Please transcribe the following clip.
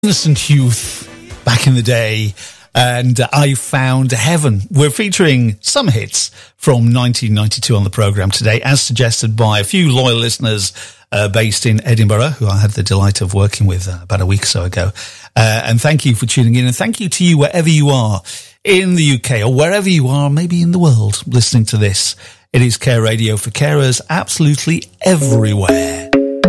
innocent youth back in the day, and I Found Heaven. We're featuring some hits from 1992 on the programme today, as suggested by a few loyal listeners based in Edinburgh, who I had the delight of working with about a week or so ago. And thank you for tuning in, and thank you to you wherever you are in the UK or wherever you are, maybe in the world, listening to this. It is Care Radio for carers absolutely everywhere.